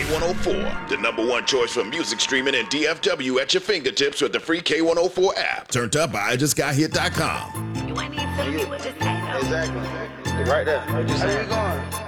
K104, the #1 choice for music streaming and DFW at your fingertips with the free K104 app. Turned up by IJustGotHit.com. You ain't even feeling me with this thing, though. Exactly. Right there. What you saying?